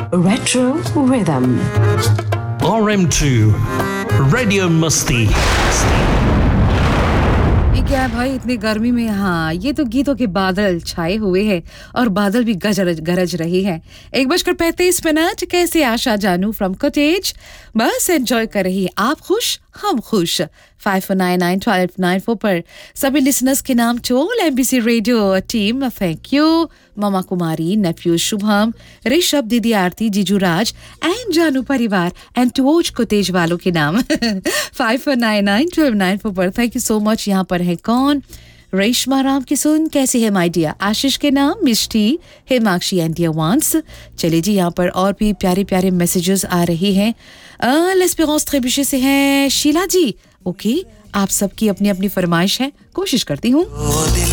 Retro Rhythm. RM2 Radio Musti. ये क्या है भाई इतनी गर्मी में? हाँ, ये तो गीतों के बादल छाए हुए हैं और बादल भी गरज रही है। 1:35 कैसे आशा जानू फ्रॉम कॉटेज बस एंजॉय कर रही है। आप खुश हम खुश। 54991294 पर सभी लिसनर्स के नाम toll MBC radio team thank you. मामा कुमारी, नेफ्यू शुभम, ऋषभ, दीदी आरती, जीजू राज एंड जानू परिवार एंड टोज कोतेज वालों के नाम 54991294 पर थैंक यू सो मच। यहाँ पर है कौन? रेशमा राम की सुन कैसे है माय डियर? आशीष के नाम मिष्टी, हेमाक्षी एंड डियर वंस। चलिए जी, यहाँ पर और भी प्यारे प्यारे मैसेजेस आ रही हैं। लेस्पेरेंस ट्रेबुशे से हैं शीला जी। ओके, आप सबकी अपनी अपनी फरमाइश है, कोशिश करती हूँ।